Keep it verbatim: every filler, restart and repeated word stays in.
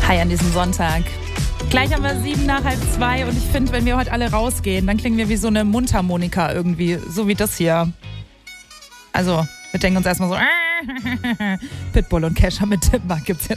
Hi an diesem Sonntag. Gleich haben wir sieben nach halb zwei und ich finde, wenn wir heute alle rausgehen, dann klingen wir wie so eine Mundharmonika irgendwie, so wie das hier. Also, wir denken uns erstmal so, Pitbull und Kesha mit Timber gibt's jetzt